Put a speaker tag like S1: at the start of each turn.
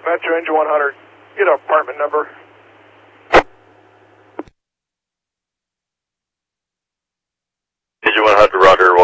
S1: Metro Engine 100, get an apartment number.
S2: Engine 100, Roger.